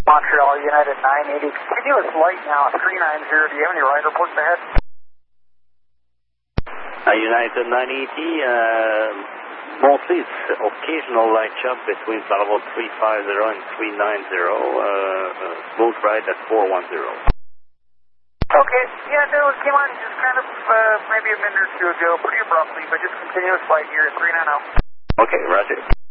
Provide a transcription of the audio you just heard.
Montreal United 980, continuous light now, 390. Do you have any ride reports ahead? United 980, mostly it's occasional light jump between level 350 and 390, smooth ride at 410. Okay, yeah, no, it came on just kind of maybe a minute or two ago, pretty abruptly, but just continuous light here at 390. Okay, roger.